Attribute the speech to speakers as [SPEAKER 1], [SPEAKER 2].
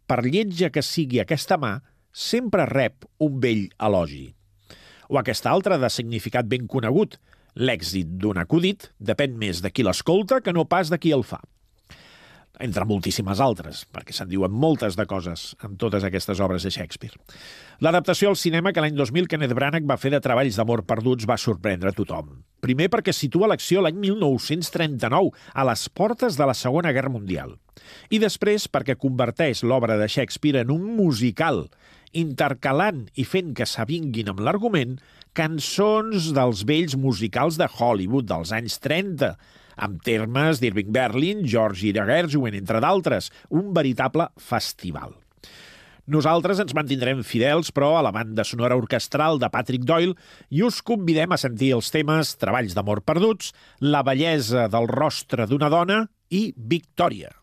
[SPEAKER 1] per lletja que sigui aquesta mà, sempre rep un bell elogi. O aquesta altra de significat ben conegut, l'èxit d'un acudit depèn més de qui l'escolta que no pas de qui el fa. Entre moltíssimes altres, perquè se'n diuen moltes de coses en totes aquestes obres de Shakespeare. L'adaptació al cinema que l'any 2000 Kenneth Branagh va fer de Treballs d'amor perduts va sorprendre tothom. Primer perquè situa l'acció l'any 1939, a les portes de la Segona Guerra Mundial. I després perquè converteix l'obra de Shakespeare en un musical, intercalant i fent que s'avinguin amb l'argument cançons dels vells musicals de Hollywood dels anys 30, amb termes d'Irving Berlin, George Gershwin, entre d'altres, un veritable festival. Nosaltres ens mantindrem fidels, però, a la banda sonora orquestral de Patrick Doyle i us convidem a sentir els temes Treballs d'amor perduts, La bellesa del rostre d'una dona i Victòria.